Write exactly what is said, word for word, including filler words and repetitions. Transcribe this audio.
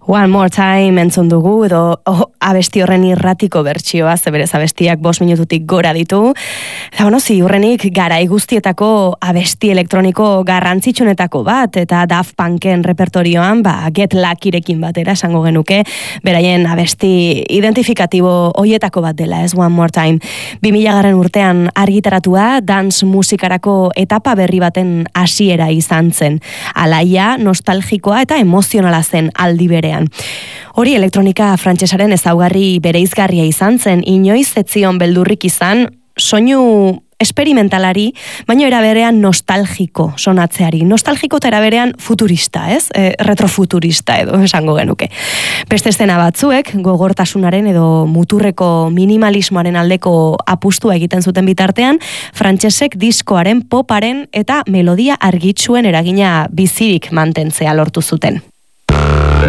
One More Time entzun dugu, edo oh, abesti horren irratiko bertsioa, zeberez abestiak bost minututik gora ditu. Eta bueno, ziurrenik garai guztietako abesti elektroniko garrantzitsunetako bat, eta Daft Punken repertorioan, ba, Get Luckyrekin batera esango genuke, beraien abesti identifikatibo hoietako bat dela, ez One More Time. bi mila garren urtean argitaratua, dance musikarako etapa berri baten hasiera izan zen. Alaia, nostalgikoa eta emozionala zen aldi berean. Hori elektronika frantsesaren ezaugarri bereizgarria izan zen, inoiz ez zion beldurrik izan, soinu esperimentalari, baina era berean nostalgiko sonatzeari. Nostalgiko eta era berean futurista, ez? E, retrofuturista edo esango genuke. Beste estena batzuek, gogortasunaren edo muturreko minimalismoaren aldeko apustua egiten zuten bitartean, frantsesek diskoaren, poparen eta melodia argitsuen eragina bizirik mantentzea lortu zuten.